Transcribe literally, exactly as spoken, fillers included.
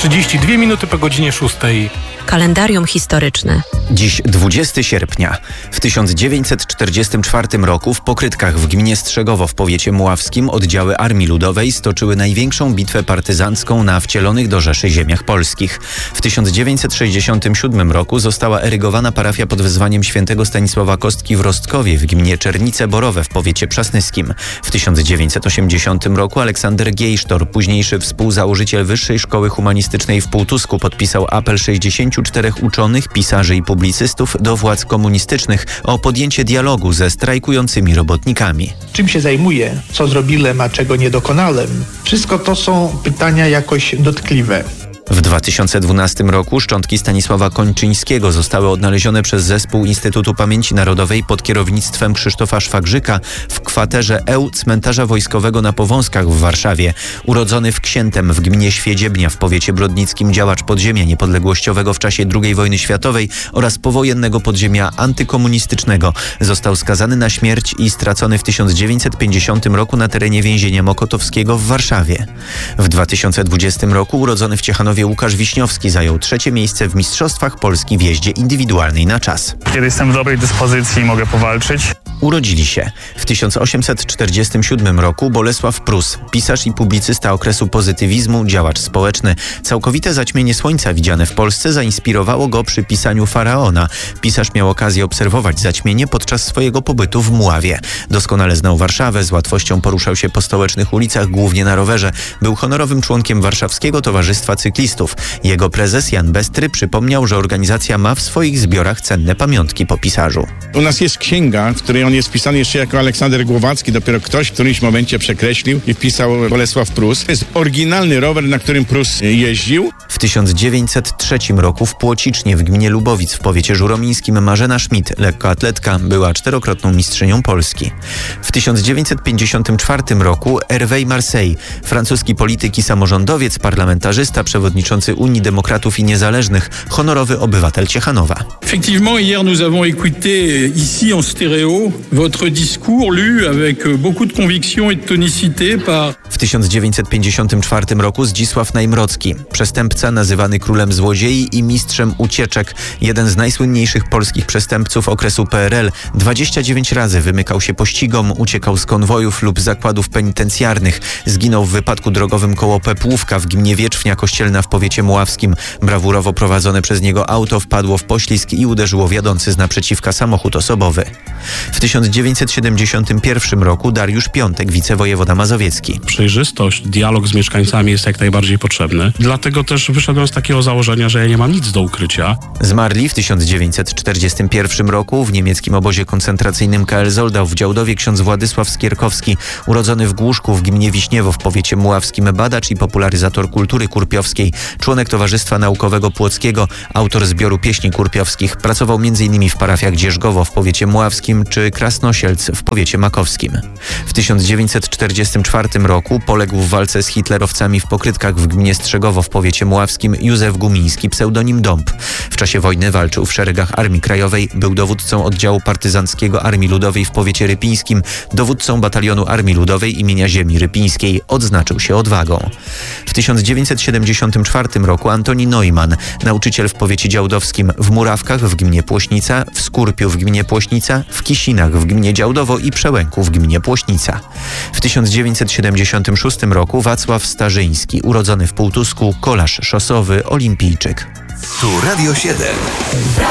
trzydzieści dwie minuty po godzinie szóstej. Kalendarium historyczne. Dziś dwudziestego sierpnia. W tysiąc dziewięćset czterdziestym czwartym roku w Pokrytkach w gminie Strzegowo w powiecie mławskim oddziały Armii Ludowej stoczyły największą bitwę partyzancką na wcielonych do Rzeszy ziemiach polskich. W tysiąc dziewięćset sześćdziesiątym siódmym roku została erygowana parafia pod wezwaniem świętego Stanisława Kostki w Rostkowie w gminie Czernice Borowe w powiecie przasnyskim. W tysiąc dziewięćset osiemdziesiątym roku Aleksander Giejsztor, późniejszy współzałożyciel Wyższej Szkoły Humanistycznej w Półtusku, podpisał apel sześćdziesięciu czterech uczonych, pisarzy i publicystów do władz komunistycznych o podjęcie dialogu ze strajkującymi robotnikami. Czym się zajmuję, co zrobiłem, a czego nie dokonałem? Wszystko to są pytania jakoś dotkliwe. W dwa tysiące dwunastym roku szczątki Stanisława Kończyńskiego zostały odnalezione przez zespół Instytutu Pamięci Narodowej pod kierownictwem Krzysztofa Szwagrzyka w kwaterze Eł Cmentarza Wojskowego na Powązkach w Warszawie. Urodzony w Księtem w gminie Świedziebnia w powiecie brodnickim działacz podziemia niepodległościowego w czasie drugiej wojny światowej oraz powojennego podziemia antykomunistycznego został skazany na śmierć i stracony w tysiąc dziewięćset pięćdziesiątym roku na terenie więzienia mokotowskiego w Warszawie. W dwa tysiące dwudziestym roku urodzony w Ciechanowie Łukasz Wiśniowski zajął trzecie miejsce w Mistrzostwach Polski w jeździe indywidualnej na czas. Kiedy jestem w dobrej dyspozycji i mogę powalczyć. Urodzili się w tysiąc osiemset czterdziestym siódmym roku Bolesław Prus, pisarz i publicysta okresu pozytywizmu, działacz społeczny. Całkowite zaćmienie słońca widziane w Polsce zainspirowało go przy pisaniu Faraona. Pisarz miał okazję obserwować zaćmienie podczas swojego pobytu w Mławie. Doskonale znał Warszawę, z łatwością poruszał się po stołecznych ulicach, głównie na rowerze. Był honorowym członkiem Warszawskiego Towarzystwa Cyklistów. Jego prezes Jan Bestry przypomniał, że organizacja ma w swoich zbiorach cenne pamiątki po pisarzu. U nas jest księga, w której on jest wpisany jeszcze jako Aleksander Głowacki. Dopiero ktoś w którymś momencie przekreślił i wpisał Bolesław Prus. To jest oryginalny rower, na którym Prus jeździł. W tysiąc dziewięćset trzecim roku w Płocicznie w gminie Lubowic w powiecie żuromińskim Marzena Schmidt, lekkoatletka, była czterokrotną mistrzynią Polski. W tysiąc dziewięćset pięćdziesiątym czwartym roku Hervé Marseille, francuski polityk i samorządowiec, parlamentarzysta, przewodniczący Unii Demokratów i Niezależnych, honorowy obywatel Ciechanowa. Effectivement, hier nous avons écouté ici en stéréo votre discours lu avec beaucoup de conviction et de tonicité par... W tysiąc dziewięćset pięćdziesiątym czwartym roku Zdzisław Najmrocki, przestępca nazywany królem złodziei i mistrzem ucieczek, jeden z najsłynniejszych polskich przestępców okresu P R L, dwadzieścia dziewięć razy wymykał się pościgom, uciekał z konwojów lub zakładów penitencjarnych, zginął w wypadku drogowym koło Pepłówka w gminie Wietrznia Kościelna w powiecie mławskim. Brawurowo prowadzone przez niego auto wpadło w poślizg i uderzyło w jadący z naprzeciwka samochód osobowy. W tysiąc dziewięćset siedemdziesiątym pierwszym roku Dariusz Piątek, wicewojewoda mazowiecki. Przejrzystość, dialog z mieszkańcami jest jak najbardziej potrzebny. Dlatego też wyszedłem z takiego założenia, że ja nie mam nic do ukrycia. Zmarli w tysiąc dziewięćset czterdziestym pierwszym roku w niemieckim obozie koncentracyjnym K L Zoldau w Działdowie ksiądz Władysław Skierkowski, urodzony w Głuszku w gminie Wiśniewo w powiecie mławskim, badacz i popularyzator kultury kurpiowskiej, członek Towarzystwa Naukowego Płockiego, autor zbioru pieśni kurpiowskich, pracował między innymi w parafiach Dzierżgowo w powiecie mławskim czy Krasnosielc w powiecie makowskim. W tysiąc dziewięćset czterdziestym czwartym roku poległ w walce z hitlerowcami w Pokrytkach w gminie Strzegowo w powiecie mławskim Józef Gumiński, pseudonim Dąb. W czasie wojny walczył w szeregach Armii Krajowej, był dowódcą oddziału partyzanckiego Armii Ludowej w powiecie rypińskim, dowódcą batalionu Armii Ludowej imienia Ziemi Rypińskiej. Odznaczył się odwagą. W tysiąc dziewięćset siedemdziesiątym czwartym roku Antoni Neumann, nauczyciel w powiecie działdowskim, w Murawkach w gminie Płośnica, w Skurpiu w gminie Płośnica, w Kisinach w gminie Działdowo i Przełęku w gminie Płośnica. W tysiąc dziewięćset siedemdziesiątym szóstym roku Wacław Starzyński, urodzony w Półtusku, kolarz szosowy, olimpijczyk. Tu Radio siedem.